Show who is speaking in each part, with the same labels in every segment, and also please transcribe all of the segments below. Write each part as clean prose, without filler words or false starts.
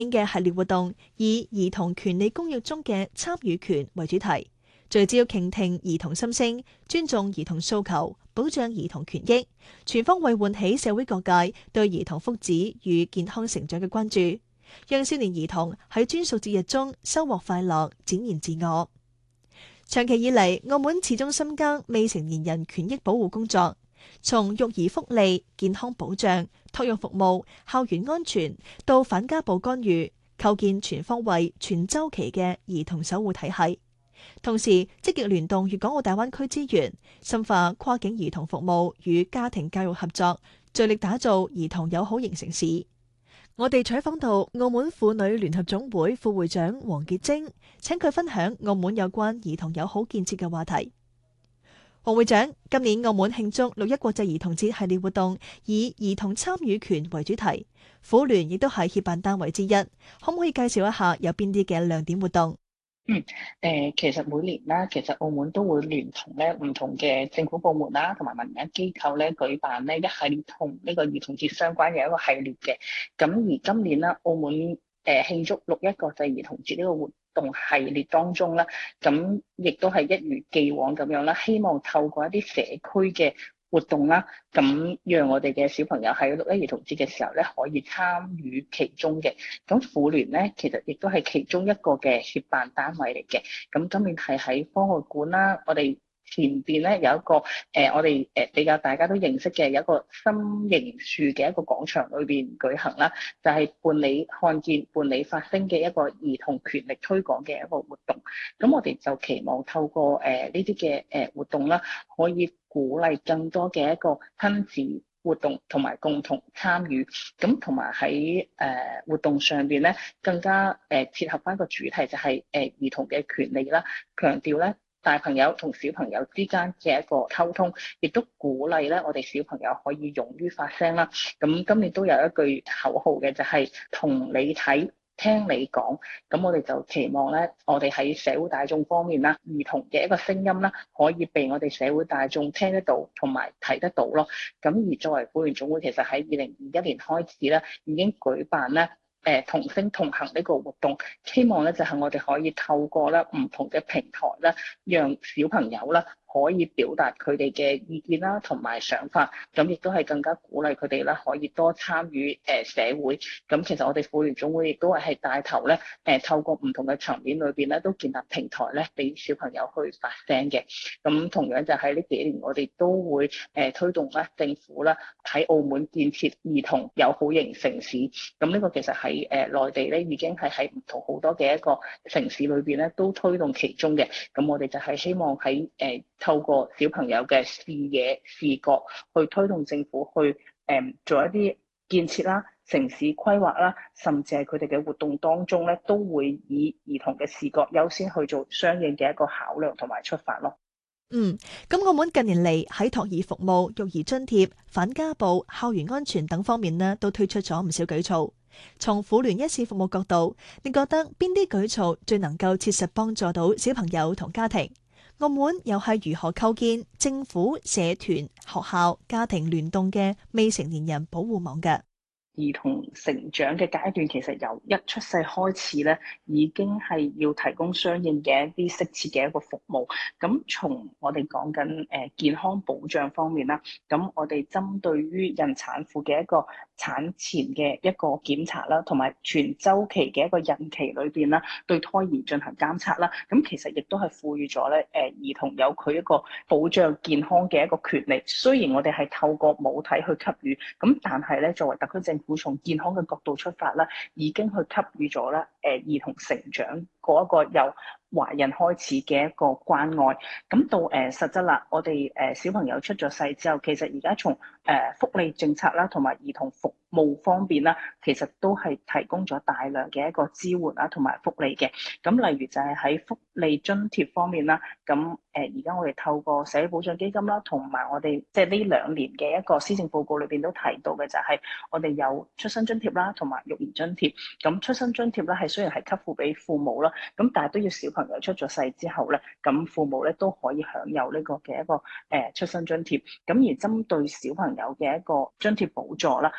Speaker 1: 嘅系列活動以兒童權利公約中嘅參與權為主題，聚焦傾聽兒童心聲，尊重兒童訴求，保障兒童權益，全方位喚起社會各界對兒童福祉與健康成長嘅關注，讓少年兒童喺專屬節日中收穫快樂，展現自我。長期以嚟，澳門始終深耕未成年人權益保護工作，從育兒福利、健康保障、托育服務、校園安全到反家暴干預，構建全方位、全週期嘅兒童守護體系。同時，積極聯動粵港澳大灣區資源，深化跨境兒童服務與家庭教育合作，致力打造兒童友好型城市。我哋採訪到澳門婦女聯合總會副會長黃潔貞，請佢分享澳門有關兒童友好建設嘅話題。黃會長，今年澳門慶祝6·1國際兒童節系列活動，以兒童參與權為主題，婦聯亦都係協辦單位之一，可唔可以介紹一下有邊啲嘅亮點活動？
Speaker 2: 其實每年啦，其實澳門都會聯同咧唔同嘅政府部門啦，同埋民間機構咧舉辦呢一系列同呢個兒童節相關嘅一個系列嘅。咁而今年啦，澳門慶祝6·1國際兒童節呢個活動系列當中啦，咁亦都係一如既往咁樣啦，希望透過一啲社區嘅活動啦，咁讓我哋嘅小朋友喺6·1兒童節嘅時候咧，可以參與其中嘅。咁婦聯咧，其實亦都係其中一個嘅協辦單位嚟嘅。咁今年係喺科學館啦，我哋前邊咧有一個我哋比較大家都認識嘅有一個心形樹嘅一個廣場裏邊舉行啦，就係伴你看見、伴你發聲嘅一個兒童權力推廣嘅一個活動。咁我哋就期望透過呢啲嘅活動啦，可以鼓勵更多嘅一個親子活動同埋共同參與，咁同埋喺活動上邊咧，更加切合翻個主題就係兒童嘅權利啦，強調咧大朋友同小朋友之間嘅一個溝通，亦都鼓勵咧我哋小朋友可以勇於發聲啦。咁今年都有一句口號嘅，就係同你睇，聽你講。咁我哋就期望咧，我哋喺社會大眾方面啦，兒童嘅一個聲音啦，可以被我哋社會大眾聽得到同埋睇得到咯。咁而作為婦聯總會，其實喺2021年開始咧，已經舉辦咧同聲同行呢個活動，希望咧就係我哋可以透過咧唔同嘅平台咧，讓小朋友啦可以表達佢哋嘅意見啦，同埋想法，咁亦都係更加鼓勵佢哋啦，可以多參與社會。咁其實我哋婦聯總會亦都係帶頭咧，透過唔同嘅層面裏邊咧，都建立平台咧，俾小朋友去發聲嘅。咁同樣就喺呢幾年，我哋都會推動咧政府啦喺澳門建設兒童友好型城市。咁呢個其實喺內地咧，已經係喺唔同好多嘅一個城市裏邊咧，都推動其中嘅。咁我哋就係希望喺透過小朋友嘅視野、視覺去推動政府去做一啲建設啦、城市規劃啦，甚至係佢哋嘅活動當中咧，都會以兒童嘅視覺優先去做相應嘅一個考量同埋出發咯。
Speaker 1: 咁澳門近年嚟喺托兒服務、育兒津貼、反家暴、校園安全等方面呢，都推出咗唔少舉措。從婦聯一線服務角度，你覺得邊啲舉措最能夠切實幫助到小朋友同家庭？澳門又係如何構建政府、社團、學校、家庭聯動嘅未成年人保護網嘅？
Speaker 2: 兒童成長嘅階段，其實由一出世開始咧，已經係要提供相應嘅一啲適切嘅一個服務。咁從我哋講緊健康保障方面啦，咁我哋針對於孕產婦嘅一個產前嘅一個檢查啦，同埋全週期嘅一個孕期裏邊啦，對胎兒進行監測啦。咁其實亦都係賦予咗咧兒童有佢一個保障健康嘅一個權利。雖然我哋係透過母體去給予，咁但係咧作為特區政府從健康嘅角度出發啦，已經去給予咗咧兒童成長嗰一個由懷孕開始嘅一個關愛。咁到實質啦，我哋小朋友出咗世之後，其實而家從福利政策啦，同埋兒童服務方面啦，其實都係提供咗大量嘅一個支援啦，同埋福利嘅。咁例如就係喺福利津貼方面啦，咁而家我哋透過社會保障基金啦，同埋我哋即係呢2年嘅一個施政報告裏邊都提到嘅就係我哋有出生津貼啦，同埋育兒津貼。咁出生津貼咧係雖然係給付俾父母啦，咁但係都要小朋友出咗世之後咧，咁父母咧都可以享有呢個嘅一個出生津貼。咁而針對小朋友嘅一個津貼補助啦，咁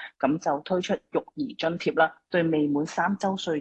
Speaker 2: 就推出育兒津貼啦，對未滿3週歲